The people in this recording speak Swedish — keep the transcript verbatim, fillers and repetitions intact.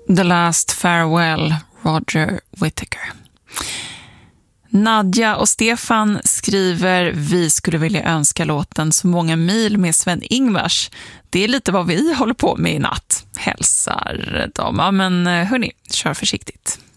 The Last Farewell, Roger Whittaker. Nadja och Stefan skriver: vi skulle vilja önska låten Så många mil med Sven-Ingvars. Det är lite vad vi håller på med i natt. Hälsar de. Ja, men hörni, kör försiktigt.